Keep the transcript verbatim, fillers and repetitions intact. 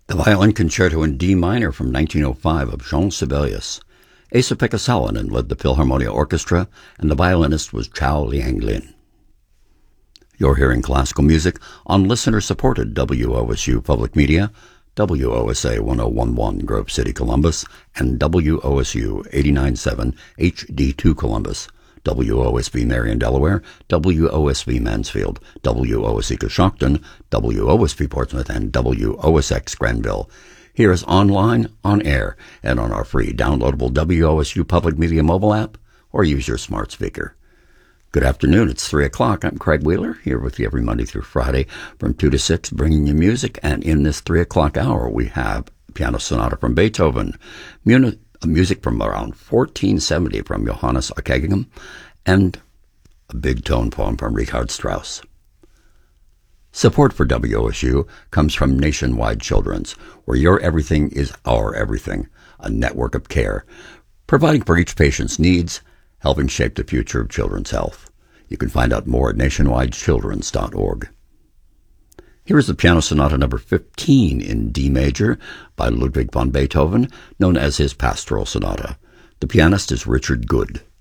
The Violin Concerto in D minor from nineteen oh five of Jean Sibelius. Esa-Pekka Salonen led the Philharmonia Orchestra, and the violinist was Chow Liang-Lin. You're hearing classical music on listener-supported W O S U Public Media, W O S A ten eleven Grove City, Columbus, and W O S U eighty-nine point seven H D two Columbus, W O S B Marion, Delaware, W O S B Mansfield, W O S E Coshocton, W O S B Portsmouth, and W O S X Granville. Hear us online, on air, and on our free downloadable W O S U Public Media mobile app, or use your smart speaker. Good afternoon. It's three o'clock. I'm Craig Wheeler, here with you every Monday through Friday from two to six, bringing you music. And in this three o'clock hour, we have Piano Sonata from Beethoven, Muni- music from around fourteen seventy from Johannes Ockeghem, and a big tone poem from Richard Strauss. Support for W O S U comes from Nationwide Children's, where your everything is our everything, a network of care, providing for each patient's needs, helping shape the future of children's health. You can find out more at nationwide children's dot org. Here is the Piano Sonata number fifteen in D major by Ludwig van Beethoven, known as his Pastoral Sonata. The pianist is Richard Good.